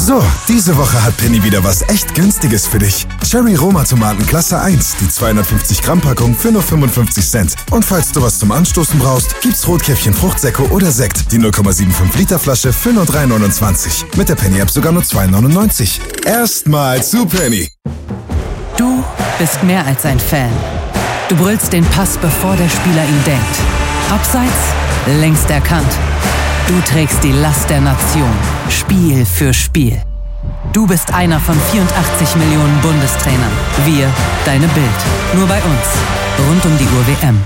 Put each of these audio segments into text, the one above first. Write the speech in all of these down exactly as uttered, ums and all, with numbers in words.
So, diese Woche hat Penny wieder was echt Günstiges für dich. Cherry Roma Tomaten Klasse eins, die zweihundertfünfzig Gramm Packung für nur fünfundfünfzig Cent. Und falls du was zum Anstoßen brauchst, gibt's Rotkäppchen Fruchtsäcke oder Sekt, die null Komma fünfundsiebzig Liter Flasche für nur drei neunundzwanzig. Mit der Penny App sogar nur zwei neunundneunzig. Erstmal zu Penny. Du bist mehr als ein Fan. Du brüllst den Pass, bevor der Spieler ihn denkt. Abseits, längst erkannt. Du trägst die Last der Nation, Spiel für Spiel. Du bist einer von vierundachtzig Millionen Bundestrainern. Wir, deine Bild. Nur bei uns. Rund um die Uhr W M.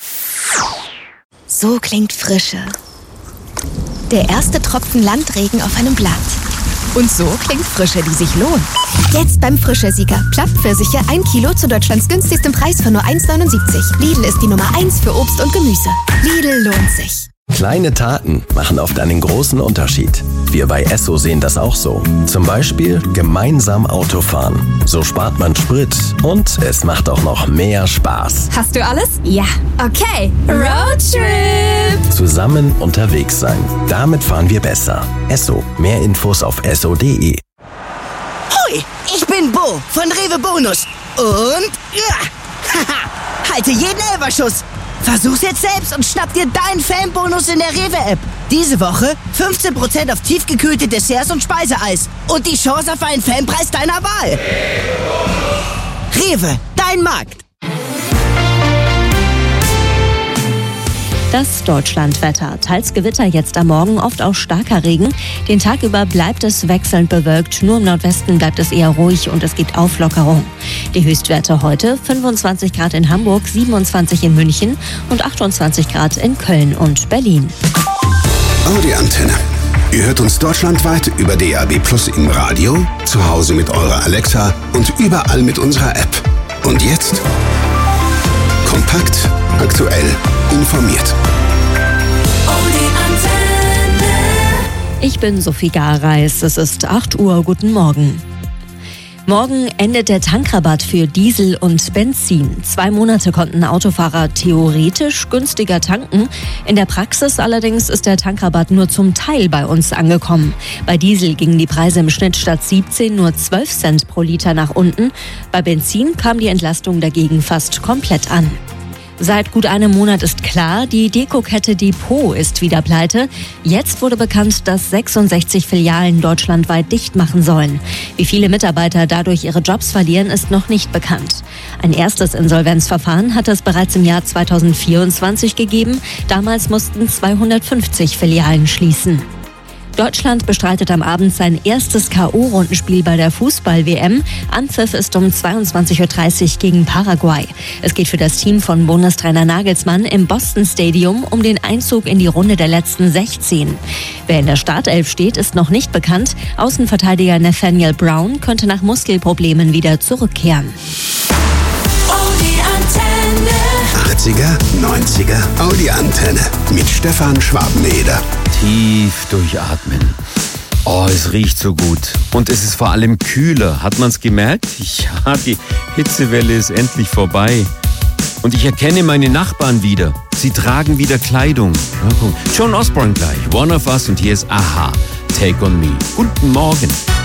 So klingt Frische. Der erste Tropfen Landregen auf einem Blatt. Und so klingt Frische, die sich lohnt. Jetzt beim Frische-Sieger. Plattpfirsiche ein Kilo zu Deutschlands günstigstem Preis von nur eins neunundsiebzig. Lidl ist die Nummer eins für Obst und Gemüse. Lidl lohnt sich. Kleine Taten machen oft einen großen Unterschied. Wir bei Esso sehen das auch so. Zum Beispiel gemeinsam Autofahren. So spart man Sprit und es macht auch noch mehr Spaß. Hast du alles? Ja. Okay. Roadtrip! Zusammen unterwegs sein. Damit fahren wir besser. Esso. Mehr Infos auf esso punkt de. Hoi, ich bin Bo von Rewe Bonus. Und ja, haha, halte jeden Elferschuss. Versuch's jetzt selbst und schnapp dir deinen Fanbonus in der Rewe-App. Diese Woche fünfzehn Prozent auf tiefgekühlte Desserts und Speiseeis. Und die Chance auf einen Fanpreis deiner Wahl. Rewe, dein Markt. Das Deutschlandwetter. Teils Gewitter jetzt am Morgen, oft auch starker Regen. Den Tag über bleibt es wechselnd bewölkt. Nur im Nordwesten bleibt es eher ruhig und es gibt Auflockerung. Die Höchstwerte heute: fünfundzwanzig Grad in Hamburg, siebenundzwanzig in München und achtundzwanzig Grad in Köln und Berlin. Audi Antenne. Ihr hört uns deutschlandweit über D A B Plus im Radio, zu Hause mit eurer Alexa und überall mit unserer App. Und jetzt kompakt, aktuell, informiert. Ich bin Sophie Gareis. Es ist acht Uhr. Guten Morgen. Morgen endet der Tankrabatt für Diesel und Benzin. Zwei Monate konnten Autofahrer theoretisch günstiger tanken. In der Praxis allerdings ist der Tankrabatt nur zum Teil bei uns angekommen. Bei Diesel gingen die Preise im Schnitt statt siebzehn nur zwölf Cent pro Liter nach unten. Bei Benzin kam die Entlastung dagegen fast komplett an. Seit gut einem Monat ist klar, die Dekokette Depot ist wieder pleite. Jetzt wurde bekannt, dass sechsundsechzig Filialen deutschlandweit dicht machen sollen. Wie viele Mitarbeiter dadurch ihre Jobs verlieren, ist noch nicht bekannt. Ein erstes Insolvenzverfahren hat es bereits im Jahr zweitausendvierundzwanzig gegeben. Damals mussten zweihundertfünfzig Filialen schließen. Deutschland bestreitet am Abend sein erstes K O-Rundenspiel bei der Fußball-W M. Anpfiff ist um zweiundzwanzig Uhr dreißig gegen Paraguay. Es geht für das Team von Bundestrainer Nagelsmann im Boston Stadium um den Einzug in die Runde der letzten sechzehn. Wer in der Startelf steht, ist noch nicht bekannt. Außenverteidiger Nathaniel Brown könnte nach Muskelproblemen wieder zurückkehren. achtziger, neunziger, Audi Antenne mit Stefan Schwabeneder. Tief durchatmen. Oh, es riecht so gut. Und es ist vor allem kühler. Hat man's gemerkt? Ja, die Hitzewelle ist endlich vorbei. Und ich erkenne meine Nachbarn wieder. Sie tragen wieder Kleidung. Ja, John Osborne gleich. One of Us und hier ist Aha. Take on Me. Guten Morgen.